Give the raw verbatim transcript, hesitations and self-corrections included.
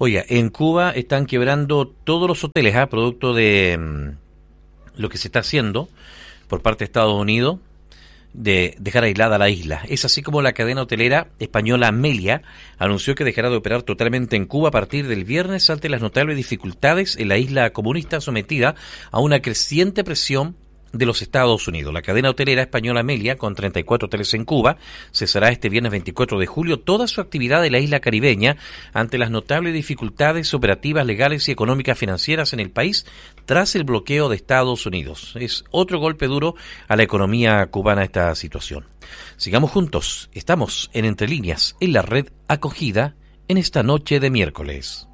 Oiga, en Cuba están quebrando todos los hoteles, ¿ah? Producto de mm, lo que se está haciendo por parte de Estados Unidos de dejar aislada la isla. Es así como la cadena hotelera española Melia anunció que dejará de operar totalmente en Cuba a partir del viernes ante las notables dificultades en la isla comunista sometida a una creciente presión de los Estados Unidos. La cadena hotelera española Melia, con treinta y cuatro hoteles en Cuba, cesará este viernes veinticuatro de julio toda su actividad en la isla caribeña ante las notables dificultades operativas, legales y económicas financieras en el país tras el bloqueo de Estados Unidos. Es otro golpe duro a la economía cubana esta situación. Sigamos juntos. Estamos en Entre Líneas, en la red acogida en esta noche de miércoles.